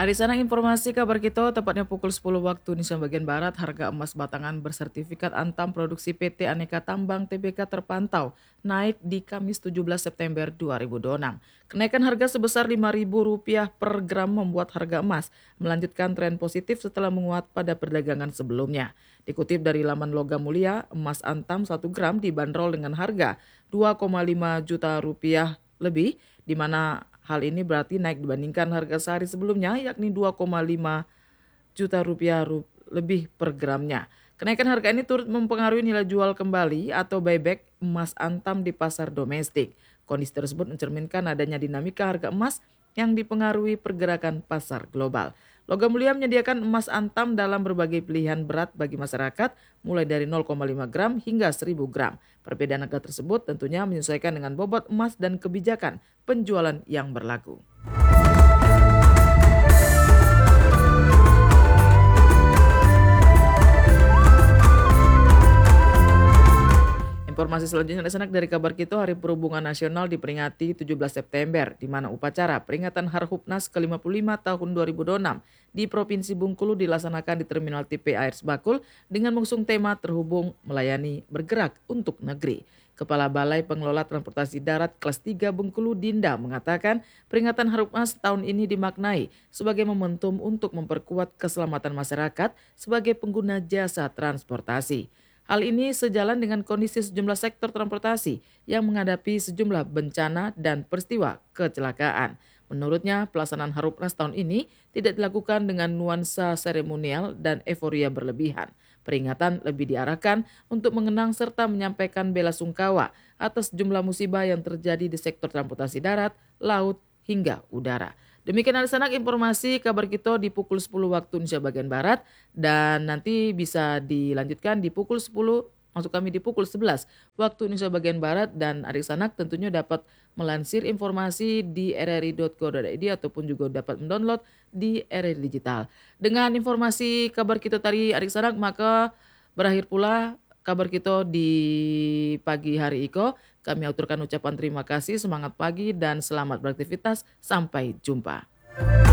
Di sana informasi kabar kita tepatnya pukul 10 waktu Indonesia bagian Barat, harga emas batangan bersertifikat Antam produksi PT Aneka Tambang Tbk terpantau naik di Kamis 17 September 2026. Kenaikan harga sebesar Rp5.000 per gram membuat harga emas melanjutkan tren positif setelah menguat pada perdagangan sebelumnya. Dikutip dari laman Logam Mulia, emas Antam 1 gram dibanderol dengan harga Rp2,5 juta lebih, di mana hal ini berarti naik dibandingkan harga sehari sebelumnya, yakni Rp2,5 juta lebih per gramnya. Kenaikan harga ini turut mempengaruhi nilai jual kembali atau buyback emas Antam di pasar domestik. Kondisi tersebut mencerminkan adanya dinamika harga emas yang dipengaruhi pergerakan pasar global. Logam Mulia menyediakan emas Antam dalam berbagai pilihan berat bagi masyarakat, mulai dari 0,5 gram hingga 1000 gram. Perbedaan harga tersebut tentunya menyesuaikan dengan bobot emas dan kebijakan penjualan yang berlaku. Informasi selanjutnya dari kabar kita, Hari Perhubungan Nasional diperingati 17 September, di mana upacara peringatan Harhubnas ke-55 tahun 2026 di Provinsi Bengkulu dilaksanakan di Terminal TP Air Sebakul dengan mengusung tema terhubung, melayani, bergerak untuk negeri. Kepala Balai Pengelola Transportasi Darat kelas 3 Bengkulu Dinda mengatakan peringatan Harhubnas tahun ini dimaknai sebagai momentum untuk memperkuat keselamatan masyarakat sebagai pengguna jasa transportasi. Hal ini sejalan dengan kondisi sejumlah sektor transportasi yang menghadapi sejumlah bencana dan peristiwa kecelakaan. Menurutnya, pelaksanaan Harhubnas tahun ini tidak dilakukan dengan nuansa seremonial dan euforia berlebihan. Peringatan lebih diarahkan untuk mengenang serta menyampaikan bela sungkawa atas jumlah musibah yang terjadi di sektor transportasi darat, laut, hingga udara. Demikian Alisanak informasi kabar kita di pukul 10 waktu Indonesia bagian Barat, dan nanti bisa dilanjutkan di pukul 10, maksud kami di pukul 11 waktu Indonesia bagian Barat, dan adik sanak tentunya dapat melansir informasi di rri.co.id ataupun juga dapat mendownload di RRI Digital. Dengan informasi kabar kita tadi adik sanak, maka berakhir pula kabar kita di pagi hari Iko. Kami aturkan ucapan terima kasih, semangat pagi dan selamat beraktivitas. Sampai jumpa.